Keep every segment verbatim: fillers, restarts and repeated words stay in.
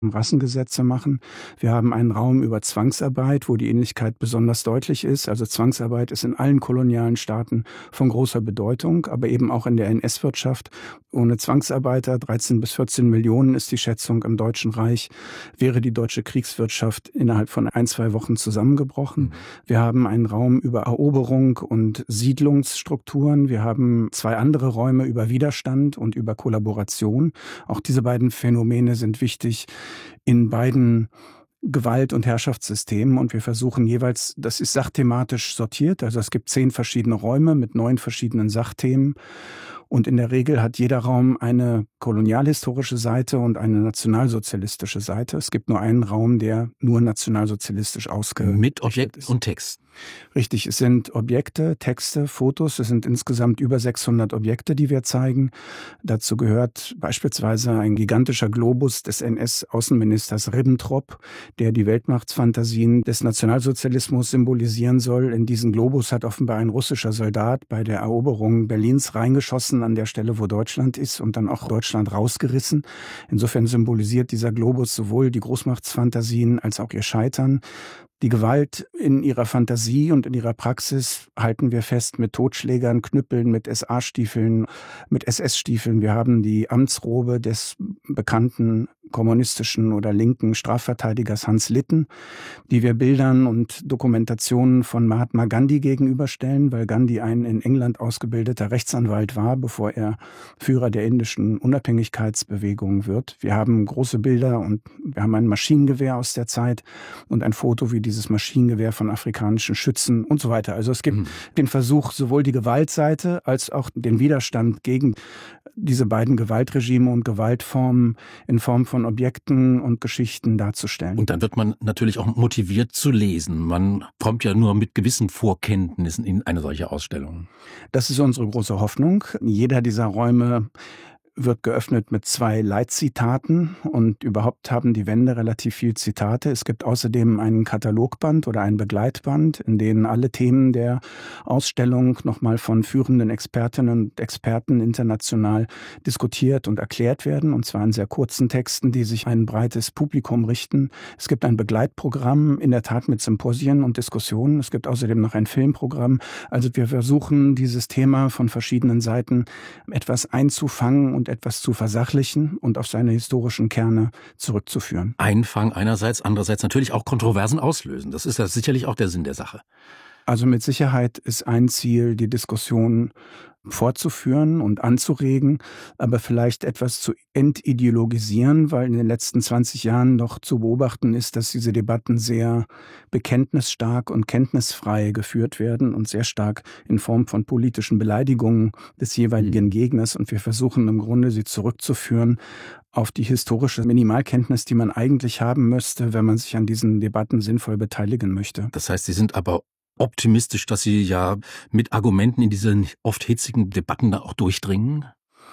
Rassengesetze machen. Wir haben einen Raum über Zwangsarbeit, wo die Ähnlichkeit besonders deutlich ist. Also Zwangsarbeit ist in allen kolonialen Staaten von großer Bedeutung, aber eben auch in der N S-Wirtschaft. Ohne Zwangsarbeiter, dreizehn bis vierzehn Millionen ist die Schätzung im Deutschen Reich, wäre die deutsche Kriegswirtschaft innerhalb von ein, zwei Wochen zusammengebrochen. Mhm. Wir haben einen Raum über Eroberung und Siedlungsstrukturen. Wir haben zwei andere Räume über Widerstand und über Kollaboration. Auch diese beiden Phänomene sind wichtig in beiden Gewalt- und Herrschaftssystemen, und wir versuchen jeweils, das ist sachthematisch sortiert, also es gibt zehn verschiedene Räume mit neun verschiedenen Sachthemen. Und in der Regel hat jeder Raum eine kolonialhistorische Seite und eine nationalsozialistische Seite. Es gibt nur einen Raum, der nur nationalsozialistisch ausgerichtet ist. Mit Objekt und Text. Richtig, es sind Objekte, Texte, Fotos. Es sind insgesamt über sechshundert Objekte, die wir zeigen. Dazu gehört beispielsweise ein gigantischer Globus des N S-Außenministers Ribbentrop, der die Weltmachtsfantasien des Nationalsozialismus symbolisieren soll. In diesen Globus hat offenbar ein russischer Soldat bei der Eroberung Berlins reingeschossen an der Stelle, wo Deutschland ist, und dann auch Deutschland rausgerissen. Insofern symbolisiert dieser Globus sowohl die Großmachtsfantasien als auch ihr Scheitern. Die Gewalt in ihrer Fantasie und in ihrer Praxis halten wir fest mit Totschlägern, Knüppeln, mit S A-Stiefeln, mit S S-Stiefeln. Wir haben die Amtsrobe des bekannten kommunistischen oder linken Strafverteidigers Hans Litten, die wir Bildern und Dokumentationen von Mahatma Gandhi gegenüberstellen, weil Gandhi ein in England ausgebildeter Rechtsanwalt war, bevor er Führer der indischen Unabhängigkeitsbewegung wird. Wir haben große Bilder und wir haben ein Maschinengewehr aus der Zeit und ein Foto, wie dieses Maschinengewehr von afrikanischen Schützen und so weiter. Also es gibt mhm. den Versuch, sowohl die Gewaltseite als auch den Widerstand gegen diese beiden Gewaltregime und Gewaltformen in Form von Objekten und Geschichten darzustellen. Und dann wird man natürlich auch motiviert zu lesen. Man kommt ja nur mit gewissen Vorkenntnissen in eine solche Ausstellung. Das ist unsere große Hoffnung. Jeder dieser Räume wird geöffnet mit zwei Leitzitaten, und überhaupt haben die Wände relativ viel Zitate. Es gibt außerdem einen Katalogband oder ein Begleitband, in denen alle Themen der Ausstellung nochmal von führenden Expertinnen und Experten international diskutiert und erklärt werden, und zwar in sehr kurzen Texten, die sich an ein breites Publikum richten. Es gibt ein Begleitprogramm, in der Tat mit Symposien und Diskussionen. Es gibt außerdem noch ein Filmprogramm. Also wir versuchen, dieses Thema von verschiedenen Seiten etwas einzufangen und etwas zu versachlichen und auf seine historischen Kerne zurückzuführen. Einfangen einerseits, andererseits natürlich auch Kontroversen auslösen. Das ist ja sicherlich auch der Sinn der Sache. Also mit Sicherheit ist ein Ziel, die Diskussion fortzuführen und anzuregen, aber vielleicht etwas zu entideologisieren, weil in den letzten zwanzig Jahren noch zu beobachten ist, dass diese Debatten sehr bekenntnisstark und kenntnisfrei geführt werden und sehr stark in Form von politischen Beleidigungen des jeweiligen Gegners, und wir versuchen im Grunde, sie zurückzuführen auf die historische Minimalkenntnis, die man eigentlich haben müsste, wenn man sich an diesen Debatten sinnvoll beteiligen möchte. Das heißt, Sie sind aber optimistisch, dass Sie ja mit Argumenten in diesen oft hitzigen Debatten da auch durchdringen?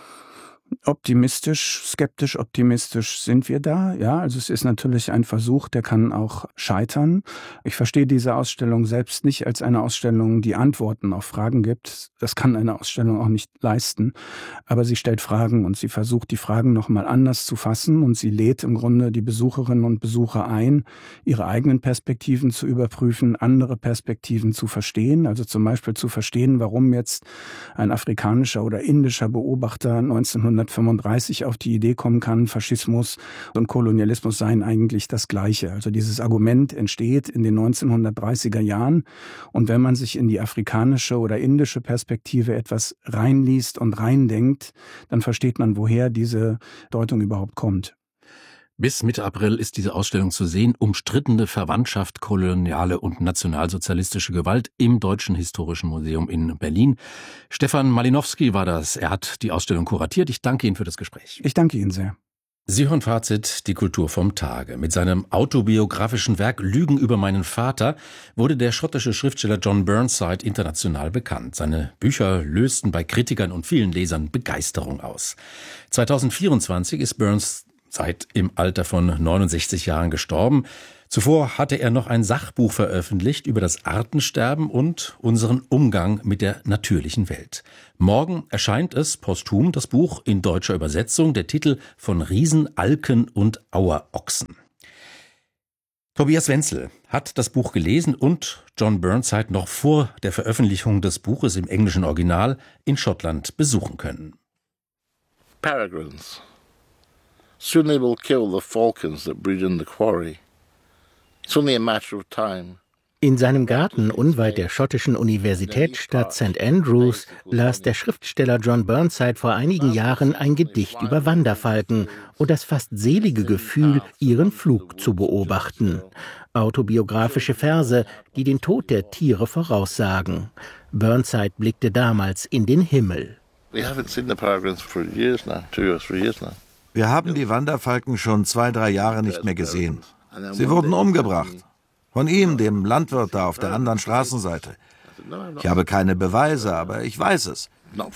Optimistisch, skeptisch, optimistisch sind wir da. Ja, also es ist natürlich ein Versuch, der kann auch scheitern. Ich verstehe diese Ausstellung selbst nicht als eine Ausstellung, die Antworten auf Fragen gibt. Das kann eine Ausstellung auch nicht leisten. Aber sie stellt Fragen und sie versucht, die Fragen nochmal anders zu fassen, und sie lädt im Grunde die Besucherinnen und Besucher ein, ihre eigenen Perspektiven zu überprüfen, andere Perspektiven zu verstehen. Also zum Beispiel zu verstehen, warum jetzt ein afrikanischer oder indischer Beobachter neunzehnhundertfünfunddreißig auf die Idee kommen kann, Faschismus und Kolonialismus seien eigentlich das Gleiche. Also dieses Argument entsteht in den neunzehnhundertdreißiger Jahren, und wenn man sich in die afrikanische oder indische Perspektive etwas reinliest und reindenkt, dann versteht man, woher diese Deutung überhaupt kommt. Bis Mitte April ist diese Ausstellung zu sehen. Umstrittene Verwandtschaft, koloniale und nationalsozialistische Gewalt im Deutschen Historischen Museum in Berlin. Stefan Malinowski war das. Er hat die Ausstellung kuratiert. Ich danke Ihnen für das Gespräch. Ich danke Ihnen sehr. Sie hören Fazit, die Kultur vom Tage. Mit seinem autobiografischen Werk Lügen über meinen Vater wurde der schottische Schriftsteller John Burnside international bekannt. Seine Bücher lösten bei Kritikern und vielen Lesern Begeisterung aus. zweitausendvierundzwanzig ist Burnside im Alter von neunundsechzig Jahren gestorben. Zuvor hatte er noch ein Sachbuch veröffentlicht über das Artensterben und unseren Umgang mit der natürlichen Welt. Morgen erscheint es posthum, das Buch in deutscher Übersetzung, der Titel von Riesen, Alken und Auerochsen. Tobias Wenzel hat das Buch gelesen und John Burnside noch vor der Veröffentlichung des Buches im englischen Original in Schottland besuchen können. Peregrines. Soon they will kill the falcons that breed in the quarry. It's only a matter of time. In seinem Garten unweit der schottischen Universitätsstadt Saint Andrews las der Schriftsteller John Burnside vor einigen Jahren ein Gedicht über Wanderfalken und das fast selige Gefühl, ihren Flug zu beobachten. Autobiografische Verse, die den Tod der Tiere voraussagen. Burnside blickte damals in den Himmel. We haven't seen the peregrines for years now, two or three years now. Wir haben die Wanderfalken schon zwei, drei Jahre nicht mehr gesehen. Sie wurden umgebracht. Von ihm, dem Landwirt da auf der anderen Straßenseite. Ich habe keine Beweise, aber ich weiß es.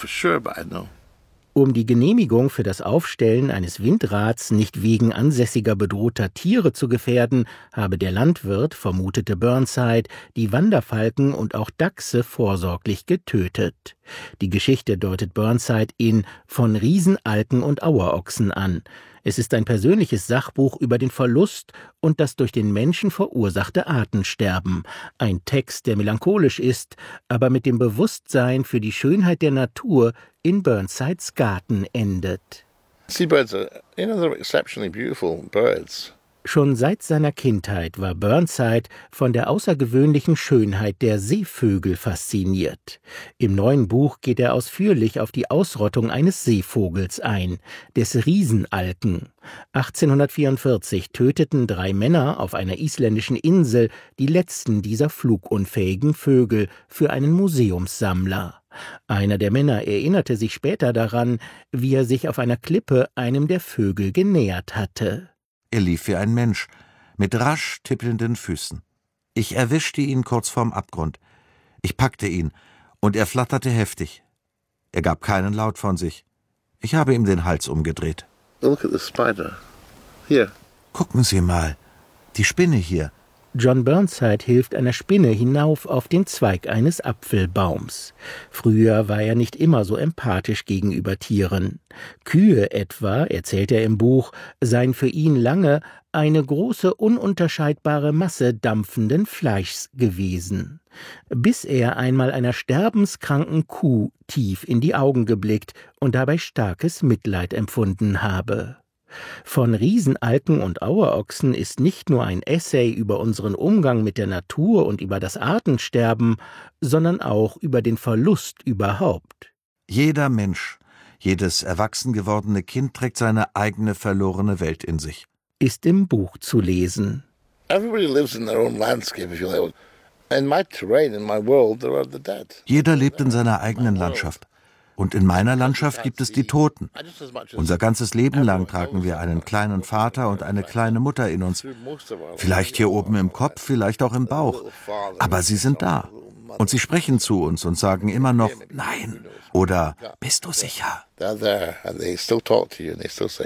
Um die Genehmigung für das Aufstellen eines Windrads nicht wegen ansässiger bedrohter Tiere zu gefährden, habe der Landwirt, vermutete Burnside, die Wanderfalken und auch Dachse vorsorglich getötet. Die Geschichte deutet Burnside in »Von Riesen, Alken und Auerochsen« an. Es ist ein persönliches Sachbuch über den Verlust und das durch den Menschen verursachte Artensterben. Ein Text, der melancholisch ist, aber mit dem Bewusstsein für die Schönheit der Natur in Burnsides Garten endet. Seabirds are, you know, they're exceptionally beautiful birds. Schon seit seiner Kindheit war Burnside von der außergewöhnlichen Schönheit der Seevögel fasziniert. Im neuen Buch geht er ausführlich auf die Ausrottung eines Seevogels ein, des Riesenalken. achtzehnhundertvierundvierzig töteten drei Männer auf einer isländischen Insel die letzten dieser flugunfähigen Vögel für einen Museumssammler. Einer der Männer erinnerte sich später daran, wie er sich auf einer Klippe einem der Vögel genähert hatte. Er lief wie ein Mensch, mit rasch tippelnden Füßen. Ich erwischte ihn kurz vorm Abgrund. Ich packte ihn, und er flatterte heftig. Er gab keinen Laut von sich. Ich habe ihm den Hals umgedreht. Look at the spider. Here. Gucken Sie mal, die Spinne hier. John Burnside hilft einer Spinne hinauf auf den Zweig eines Apfelbaums. Früher war er nicht immer so empathisch gegenüber Tieren. Kühe etwa, erzählt er im Buch, seien für ihn lange eine große, ununterscheidbare Masse dampfenden Fleischs gewesen. Bis er einmal einer sterbenskranken Kuh tief in die Augen geblickt und dabei starkes Mitleid empfunden habe. Von Riesenalken und Auerochsen ist nicht nur ein Essay über unseren Umgang mit der Natur und über das Artensterben, sondern auch über den Verlust überhaupt. Jeder Mensch, jedes erwachsen gewordene Kind trägt seine eigene verlorene Welt in sich. Ist im Buch zu lesen. Everybody lives in their own landscape, if you like. In my terrain, in my world, there are the dead. Jeder lebt in seiner eigenen Landschaft. Und in meiner Landschaft gibt es die Toten. Unser ganzes Leben lang tragen wir einen kleinen Vater und eine kleine Mutter in uns. Vielleicht hier oben im Kopf, vielleicht auch im Bauch. Aber sie sind da. Und sie sprechen zu uns und sagen immer noch Nein oder Bist du sicher? They're there and they still talk to you and they still say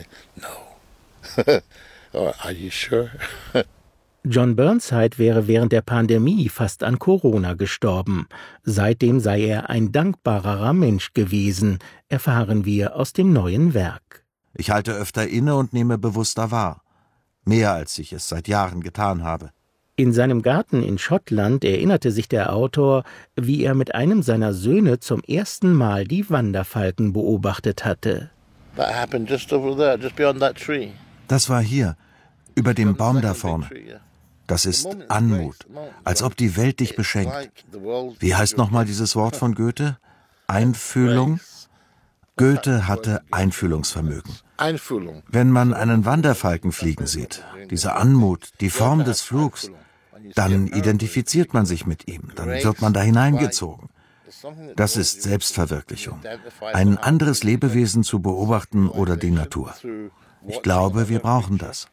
no. Or are you sure? John Burnside wäre während der Pandemie fast an Corona gestorben. Seitdem sei er ein dankbarerer Mensch gewesen, erfahren wir aus dem neuen Werk. Ich halte öfter inne und nehme bewusster wahr. Mehr als ich es seit Jahren getan habe. In seinem Garten in Schottland erinnerte sich der Autor, wie er mit einem seiner Söhne zum ersten Mal die Wanderfalken beobachtet hatte. That happened just over there, just beyond that tree. Das war hier, über dem Baum da vorne. Das ist Anmut, als ob die Welt dich beschenkt. Wie heißt nochmal dieses Wort von Goethe? Einfühlung? Goethe hatte Einfühlungsvermögen. Wenn man einen Wanderfalken fliegen sieht, diese Anmut, die Form des Flugs, dann identifiziert man sich mit ihm, dann wird man da hineingezogen. Das ist Selbstverwirklichung. Ein anderes Lebewesen zu beobachten oder die Natur. Ich glaube, wir brauchen das.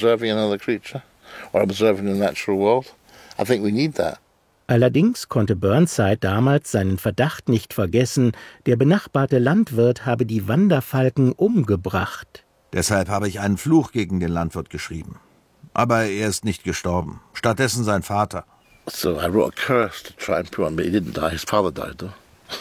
Allerdings konnte Burnside damals seinen Verdacht nicht vergessen, der benachbarte Landwirt habe die Wanderfalken umgebracht. Deshalb habe ich einen Fluch gegen den Landwirt geschrieben. Aber er ist nicht gestorben. Stattdessen sein Vater. So I wrote a curse to try and prove him, but he didn't die. His father died, though.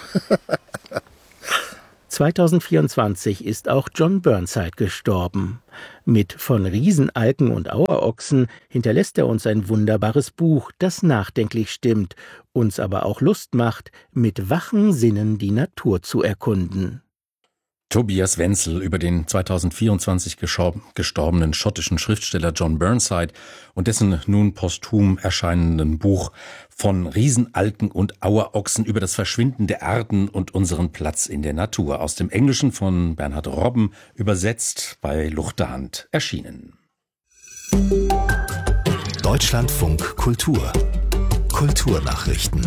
zweitausendvierundzwanzig ist auch John Burnside gestorben. Mit Von Riesenalken und Auerochsen hinterlässt er uns ein wunderbares Buch, das nachdenklich stimmt, uns aber auch Lust macht, mit wachen Sinnen die Natur zu erkunden. Tobias Wenzel über den zweitausendvierundzwanzig gestorbenen schottischen Schriftsteller John Burnside und dessen nun posthum erscheinenden Buch Von Riesenalken und Auerochsen über das Verschwinden der Arten und unseren Platz in der Natur. Aus dem Englischen von Bernhard Robben, übersetzt bei Luchterhand erschienen. Deutschlandfunk Kultur. Kulturnachrichten.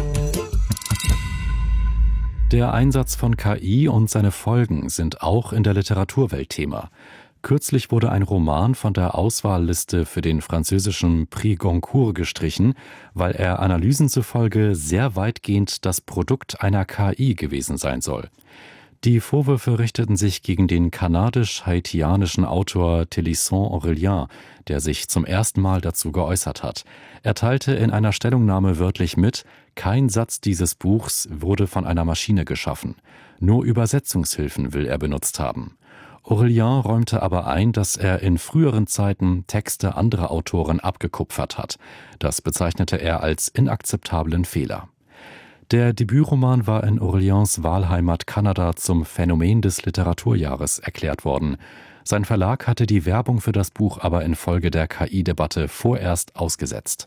Der Einsatz von K I und seine Folgen sind auch in der Literaturwelt Thema. Kürzlich wurde ein Roman von der Auswahlliste für den französischen Prix Goncourt gestrichen, weil er Analysen zufolge sehr weitgehend das Produkt einer K I gewesen sein soll. Die Vorwürfe richteten sich gegen den kanadisch-haitianischen Autor Télisson Aurélien, der sich zum ersten Mal dazu geäußert hat. Er teilte in einer Stellungnahme wörtlich mit: Kein Satz dieses Buchs wurde von einer Maschine geschaffen. Nur Übersetzungshilfen will er benutzt haben. Aurélien räumte aber ein, dass er in früheren Zeiten Texte anderer Autoren abgekupfert hat. Das bezeichnete er als inakzeptablen Fehler. Der Debütroman war in Aureliens Wahlheimat Kanada zum Phänomen des Literaturjahres erklärt worden. Sein Verlag hatte die Werbung für das Buch aber infolge der K I-Debatte vorerst ausgesetzt.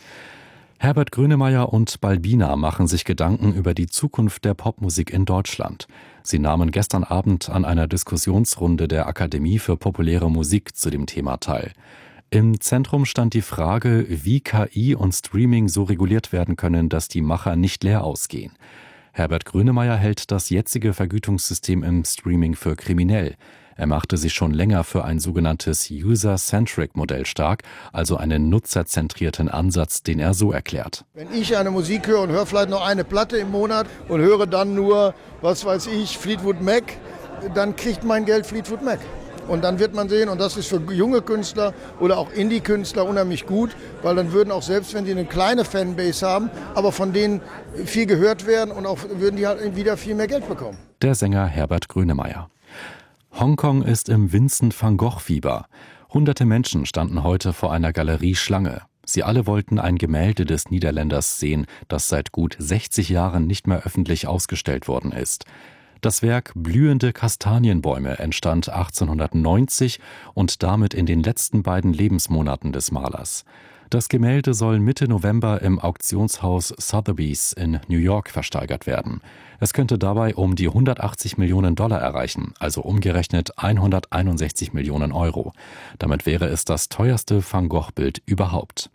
Herbert Grönemeyer und Balbina machen sich Gedanken über die Zukunft der Popmusik in Deutschland. Sie nahmen gestern Abend an einer Diskussionsrunde der Akademie für populäre Musik zu dem Thema teil. Im Zentrum stand die Frage, wie K I und Streaming so reguliert werden können, dass die Macher nicht leer ausgehen. Herbert Grönemeyer hält das jetzige Vergütungssystem im Streaming für kriminell. Er machte sich schon länger für ein sogenanntes User-Centric-Modell stark, also einen nutzerzentrierten Ansatz, den er so erklärt. Wenn ich eine Musik höre und höre vielleicht noch eine Platte im Monat und höre dann nur, was weiß ich, Fleetwood Mac, dann kriegt mein Geld Fleetwood Mac. Und dann wird man sehen, und das ist für junge Künstler oder auch Indie-Künstler unheimlich gut, weil dann würden auch, selbst wenn die eine kleine Fanbase haben, aber von denen viel gehört werden und auch würden die halt wieder viel mehr Geld bekommen. Der Sänger Herbert Grönemeyer. Hongkong ist im Vincent van Gogh-Fieber. Hunderte Menschen standen heute vor einer Galerie Schlange. Sie alle wollten ein Gemälde des Niederländers sehen, das seit gut sechzig Jahren nicht mehr öffentlich ausgestellt worden ist. Das Werk Blühende Kastanienbäume entstand achtzehnhundertneunzig und damit in den letzten beiden Lebensmonaten des Malers. Das Gemälde soll Mitte November im Auktionshaus Sotheby's in New York versteigert werden. Es könnte dabei um die hundertachtzig Millionen Dollar erreichen, also umgerechnet hunderteinundsechzig Millionen Euro. Damit wäre es das teuerste Van Gogh-Bild überhaupt.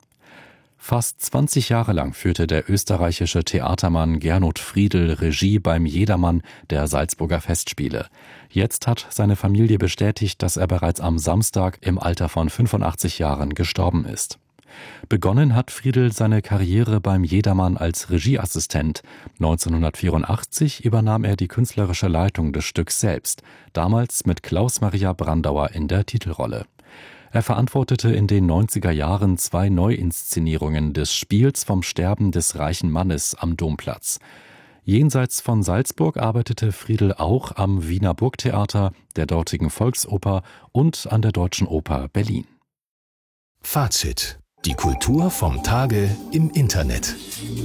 Fast zwanzig Jahre lang führte der österreichische Theatermann Gernot Friedl Regie beim Jedermann der Salzburger Festspiele. Jetzt hat seine Familie bestätigt, dass er bereits am Samstag im Alter von fünfundachtzig Jahren gestorben ist. Begonnen hat Friedl seine Karriere beim Jedermann als Regieassistent. neunzehnhundertvierundachtzig übernahm er die künstlerische Leitung des Stücks selbst, damals mit Klaus-Maria Brandauer in der Titelrolle. Er verantwortete in den neunziger Jahren zwei Neuinszenierungen des Spiels vom Sterben des reichen Mannes am Domplatz. Jenseits von Salzburg arbeitete Friedl auch am Wiener Burgtheater, der dortigen Volksoper und an der Deutschen Oper Berlin. Fazit: Die Kultur vom Tage im Internet.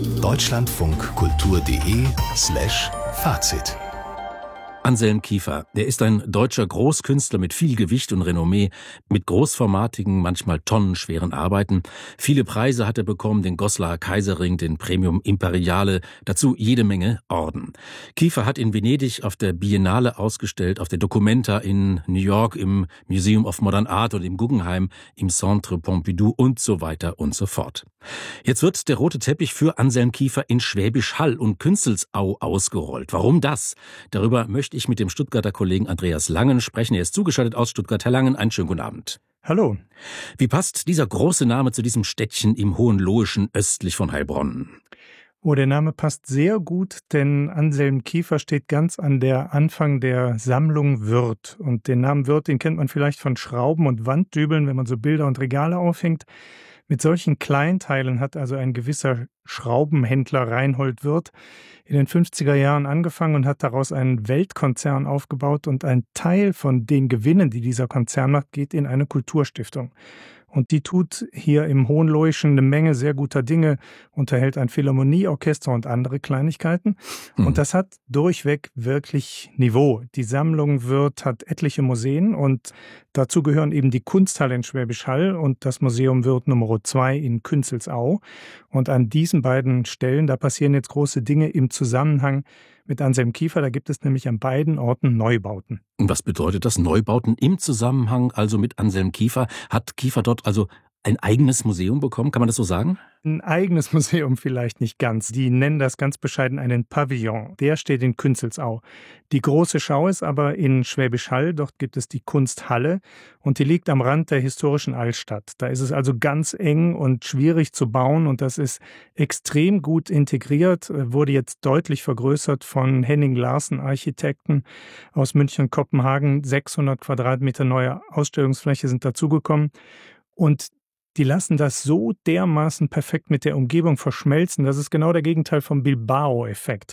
Deutschlandfunkkultur.de slash Fazit. Anselm Kiefer, der ist ein deutscher Großkünstler mit viel Gewicht und Renommee, mit großformatigen, manchmal tonnenschweren Arbeiten. Viele Preise hat er bekommen, den Goslar Kaiserring, den Premium Imperiale, dazu jede Menge Orden. Kiefer hat in Venedig auf der Biennale ausgestellt, auf der Documenta in New York, im Museum of Modern Art und im Guggenheim, im Centre Pompidou und so weiter und so fort. Jetzt wird der rote Teppich für Anselm Kiefer in Schwäbisch Hall und Künzelsau ausgerollt. Warum das? Darüber möchte ich mit dem Stuttgarter Kollegen Andreas Langen sprechen. Er ist zugeschaltet aus Stuttgart. Herr Langen, einen schönen guten Abend. Hallo. Wie passt dieser große Name zu diesem Städtchen im Hohenlohischen östlich von Heilbronn? Oh, der Name passt sehr gut, denn Anselm Kiefer steht ganz an der Anfang der Sammlung Würth. Und den Namen Würth, den kennt man vielleicht von Schrauben und Wanddübeln, wenn man so Bilder und Regale aufhängt. Mit solchen Kleinteilen hat also ein gewisser Schraubenhändler Reinhold Würth in den fünfziger Jahren angefangen und hat daraus einen Weltkonzern aufgebaut. Und ein Teil von den Gewinnen, die dieser Konzern macht, geht in eine Kulturstiftung. Und die tut hier im Hohenloheschen eine Menge sehr guter Dinge, unterhält ein Philharmonieorchester und andere Kleinigkeiten. Mhm. Und das hat durchweg wirklich Niveau. Die Sammlung Würth hat etliche Museen und dazu gehören eben die Kunsthalle in Schwäbisch Hall und das Museum Würth Nummer zwei in Künzelsau. Und an diesen beiden Stellen, da passieren jetzt große Dinge im Zusammenhang mit Anselm Kiefer. Da gibt es nämlich an beiden Orten Neubauten. Und was bedeutet das? Neubauten im Zusammenhang also mit Anselm Kiefer? Hat Kiefer dort also ein eigenes Museum bekommen? Kann man das so sagen? Ein eigenes Museum vielleicht nicht ganz. Die nennen das ganz bescheiden einen Pavillon. Der steht in Künzelsau. Die große Schau ist aber in Schwäbisch Hall. Dort gibt es die Kunsthalle und die liegt am Rand der historischen Altstadt. Da ist es also ganz eng und schwierig zu bauen und das ist extrem gut integriert, wurde jetzt deutlich vergrößert von Henning Larsen, Architekten aus München und Kopenhagen. sechshundert Quadratmeter neue Ausstellungsfläche sind dazugekommen und die lassen das so dermaßen perfekt mit der Umgebung verschmelzen. Das ist genau der Gegenteil vom Bilbao-Effekt.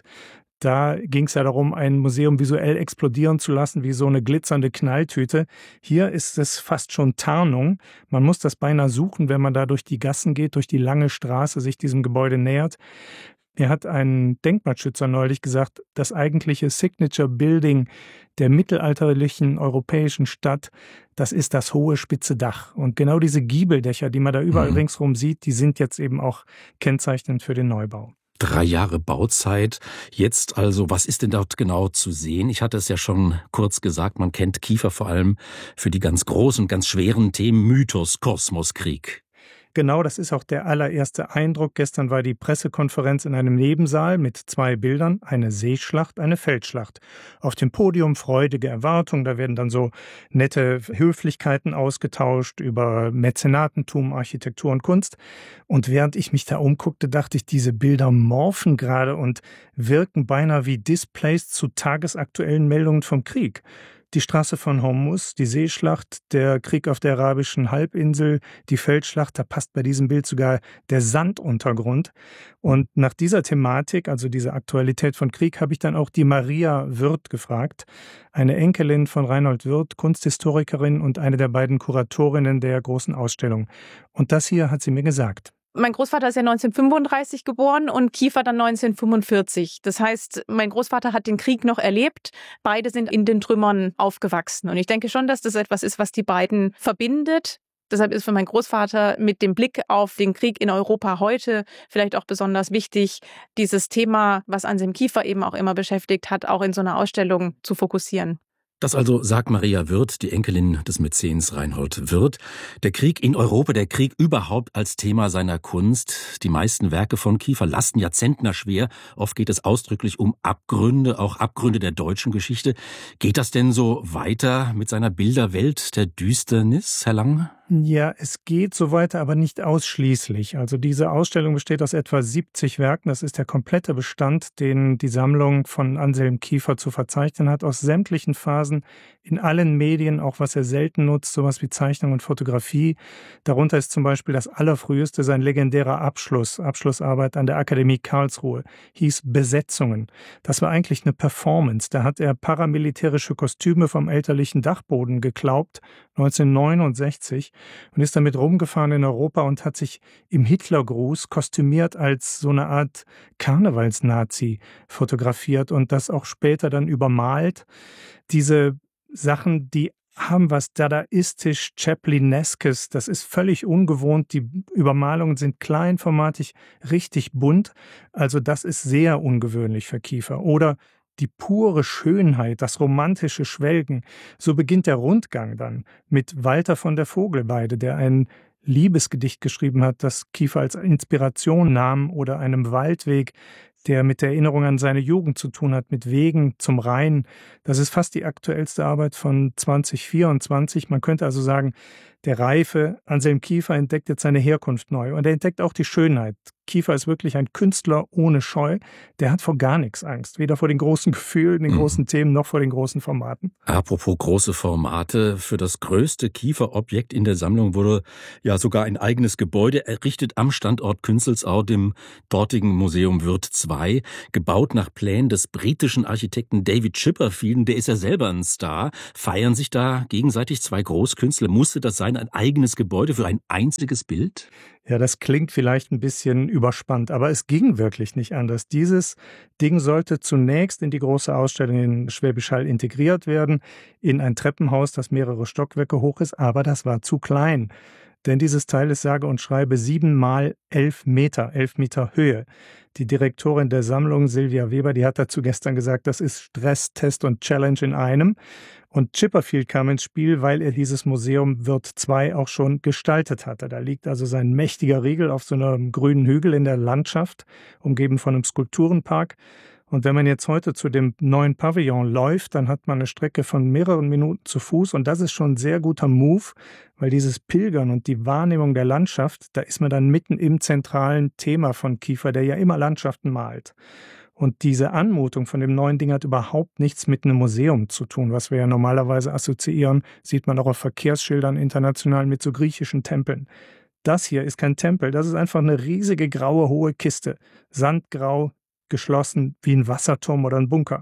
Da ging es ja darum, ein Museum visuell explodieren zu lassen, wie so eine glitzernde Knalltüte. Hier ist es fast schon Tarnung. Man muss das beinahe suchen, wenn man da durch die Gassen geht, durch die lange Straße sich diesem Gebäude nähert. Mir hat ein Denkmalschützer neulich gesagt, das eigentliche Signature Building der mittelalterlichen europäischen Stadt, das ist das hohe spitze Dach. Und genau diese Giebeldächer, die man da überall mhm. ringsrum sieht, die sind jetzt eben auch kennzeichnend für den Neubau. Drei Jahre Bauzeit. Jetzt also, was ist denn dort genau zu sehen? Ich hatte es ja schon kurz gesagt, man kennt Kiefer vor allem für die ganz großen, ganz schweren Themen Mythos, Kosmos, Krieg. Genau, das ist auch der allererste Eindruck. Gestern war die Pressekonferenz in einem Nebensaal mit zwei Bildern, eine Seeschlacht, eine Feldschlacht. Auf dem Podium freudige Erwartung, da werden dann so nette Höflichkeiten ausgetauscht über Mäzenatentum, Architektur und Kunst. Und während ich mich da umguckte, dachte ich, diese Bilder morphen gerade und wirken beinahe wie Displays zu tagesaktuellen Meldungen vom Krieg. Die Straße von Hormuz, die Seeschlacht, der Krieg auf der arabischen Halbinsel, die Feldschlacht, da passt bei diesem Bild sogar der Sanduntergrund. Und nach dieser Thematik, also dieser Aktualität von Krieg, habe ich dann auch die Maria Würth gefragt, eine Enkelin von Reinhold Würth, Kunsthistorikerin und eine der beiden Kuratorinnen der großen Ausstellung. Und das hier hat sie mir gesagt. Mein Großvater ist ja neunzehnhundertfünfunddreißig geboren und Kiefer dann neunzehnhundertfünfundvierzig. Das heißt, mein Großvater hat den Krieg noch erlebt. Beide sind in den Trümmern aufgewachsen. Und ich denke schon, dass das etwas ist, was die beiden verbindet. Deshalb ist für meinen Großvater mit dem Blick auf den Krieg in Europa heute vielleicht auch besonders wichtig, dieses Thema, was Anselm Kiefer eben auch immer beschäftigt hat, auch in so einer Ausstellung zu fokussieren. Das also sagt Maria Würth, die Enkelin des Mäzens Reinhold Würth. Der Krieg in Europa, der Krieg überhaupt als Thema seiner Kunst. Die meisten Werke von Kiefer lasten ja zentnerschwer. Oft geht es ausdrücklich um Abgründe, auch Abgründe der deutschen Geschichte. Geht das denn so weiter mit seiner Bilderwelt der Düsternis, Herr Lang? Ja, es geht so weiter, aber nicht ausschließlich. Also diese Ausstellung besteht aus etwa siebzig Werken. Das ist der komplette Bestand, den die Sammlung von Anselm Kiefer zu verzeichnen hat, aus sämtlichen Phasen, in allen Medien, auch was er selten nutzt, sowas wie Zeichnung und Fotografie. Darunter ist zum Beispiel das allerfrüheste sein legendärer Abschluss, Abschlussarbeit an der Akademie Karlsruhe, hieß Besetzungen. Das war eigentlich eine Performance. Da hat er paramilitärische Kostüme vom elterlichen Dachboden geklaubt, neunzehnhundertneunundsechzig, und ist damit rumgefahren in Europa und hat sich im Hitlergruß kostümiert als so eine Art Karnevalsnazi fotografiert und das auch später dann übermalt. Diese Sachen, die haben was dadaistisch Chaplineskes, das ist völlig ungewohnt, die Übermalungen sind kleinformatig, richtig bunt, also das ist sehr ungewöhnlich für Kiefer. Oder die pure Schönheit, das romantische Schwelgen. So beginnt der Rundgang dann mit Walter von der Vogelweide, der ein Liebesgedicht geschrieben hat, das Kiefer als Inspiration nahm, oder einem Waldweg, der mit der Erinnerung an seine Jugend zu tun hat, mit Wegen zum Rhein. Das ist fast die aktuellste Arbeit von zwanzig vierundzwanzig. Man könnte also sagen, der reife Anselm Kiefer entdeckt jetzt seine Herkunft neu und er entdeckt auch die Schönheit. Kiefer ist wirklich ein Künstler ohne Scheu. Der hat vor gar nichts Angst. Weder vor den großen Gefühlen, den großen mhm. Themen, noch vor den großen Formaten. Apropos große Formate. Für das größte Kieferobjekt in der Sammlung wurde ja sogar ein eigenes Gebäude errichtet am Standort Künzelsau, dem dortigen Museum Würth zwei. Gebaut nach Plänen des britischen Architekten David Chipperfield. Der ist ja selber ein Star. Feiern sich da gegenseitig zwei Großkünstler? Musste das sein, ein eigenes Gebäude für ein einziges Bild? Ja, das klingt vielleicht ein bisschen überspannt, aber es ging wirklich nicht anders. Dieses Ding sollte zunächst in die große Ausstellung in Schwäbisch Hall integriert werden, in ein Treppenhaus, das mehrere Stockwerke hoch ist, aber das war zu klein. Denn dieses Teil ist sage und schreibe sieben mal elf Meter, elf Meter Höhe. Die Direktorin der Sammlung, Silvia Weber, die hat dazu gestern gesagt, das ist Stress, Test und Challenge in einem. Und Chipperfield kam ins Spiel, weil er dieses Museum Würth zwei auch schon gestaltet hatte. Da liegt also sein mächtiger Riegel auf so einem grünen Hügel in der Landschaft, umgeben von einem Skulpturenpark. Und wenn man jetzt heute zu dem neuen Pavillon läuft, dann hat man eine Strecke von mehreren Minuten zu Fuß. Und das ist schon ein sehr guter Move, weil dieses Pilgern und die Wahrnehmung der Landschaft, da ist man dann mitten im zentralen Thema von Kiefer, der ja immer Landschaften malt. Und diese Anmutung von dem neuen Ding hat überhaupt nichts mit einem Museum zu tun, was wir ja normalerweise assoziieren, sieht man auch auf Verkehrsschildern international mit so griechischen Tempeln. Das hier ist kein Tempel, das ist einfach eine riesige graue hohe Kiste, sandgrau, geschlossen wie ein Wasserturm oder ein Bunker.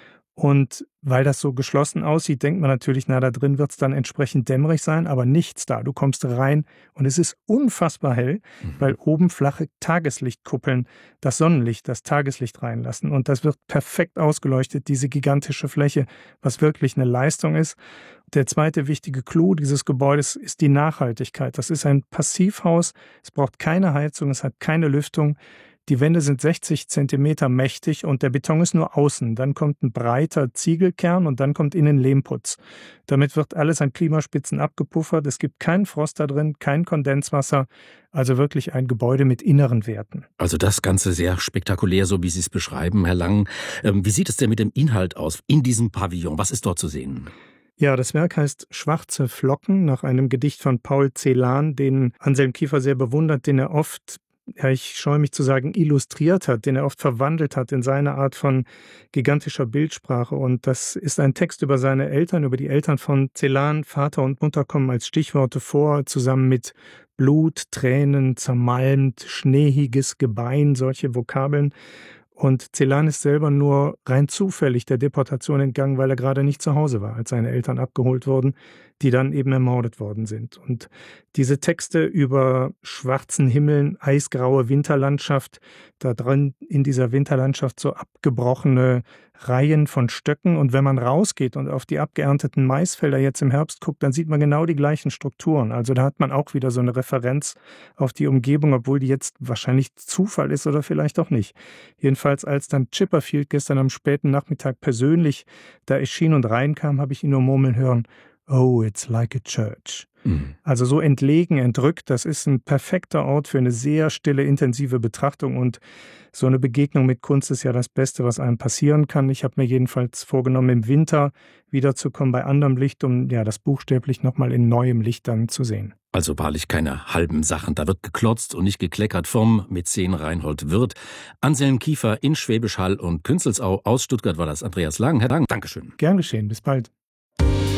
Und weil das so geschlossen aussieht, denkt man natürlich, na, da drin wird es dann entsprechend dämmerig sein, aber nichts da. Du kommst rein und es ist unfassbar hell, mhm. weil oben flache Tageslichtkuppeln das Sonnenlicht, das Tageslicht reinlassen. Und das wird perfekt ausgeleuchtet, diese gigantische Fläche, was wirklich eine Leistung ist. Der zweite wichtige Clou dieses Gebäudes ist die Nachhaltigkeit. Das ist ein Passivhaus, es braucht keine Heizung, es hat keine Lüftung. Die Wände sind sechzig Zentimeter mächtig und der Beton ist nur außen. Dann kommt ein breiter Ziegelkern und dann kommt innen Lehmputz. Damit wird alles an Klimaspitzen abgepuffert. Es gibt keinen Frost da drin, kein Kondenswasser. Also wirklich ein Gebäude mit inneren Werten. Also das Ganze sehr spektakulär, so wie Sie es beschreiben, Herr Lang. Wie sieht es denn mit dem Inhalt aus in diesem Pavillon? Was ist dort zu sehen? Ja, das Werk heißt Schwarze Flocken, nach einem Gedicht von Paul Celan, den Anselm Kiefer sehr bewundert, den er oft, ja, ich scheue mich zu sagen, illustriert hat, den er oft verwandelt hat in seine Art von gigantischer Bildsprache. Und das ist ein Text über seine Eltern, über die Eltern von Celan. Vater und Mutter kommen als Stichworte vor, zusammen mit Blut, Tränen, zermalmt, schneehiges Gebein, solche Vokabeln. Und Celan ist selber nur rein zufällig der Deportation entgangen, weil er gerade nicht zu Hause war, als seine Eltern abgeholt wurden, die dann eben ermordet worden sind. Und diese Texte über schwarzen Himmeln, eisgraue Winterlandschaft, da drin in dieser Winterlandschaft so abgebrochene Reihen von Stöcken. Und wenn man rausgeht und auf die abgeernteten Maisfelder jetzt im Herbst guckt, dann sieht man genau die gleichen Strukturen. Also da hat man auch wieder so eine Referenz auf die Umgebung, obwohl die jetzt wahrscheinlich Zufall ist oder vielleicht auch nicht. Jedenfalls, als dann Chipperfield gestern am späten Nachmittag persönlich da erschien und reinkam, habe ich ihn nur murmeln hören, "Oh, it's like a church." Mhm. Also so entlegen, entrückt, das ist ein perfekter Ort für eine sehr stille, intensive Betrachtung und so eine Begegnung mit Kunst ist ja das Beste, was einem passieren kann. Ich habe mir jedenfalls vorgenommen, im Winter wiederzukommen bei anderem Licht, um ja das buchstäblich nochmal in neuem Licht dann zu sehen. Also wahrlich keine halben Sachen. Da wird geklotzt und nicht gekleckert vom Mäzen Reinhold Wirth. Anselm Kiefer in Schwäbisch Hall und Künzelsau. Aus Stuttgart war das Andreas Lang. Herr Lang, Dankeschön. Gern geschehen. Bis bald.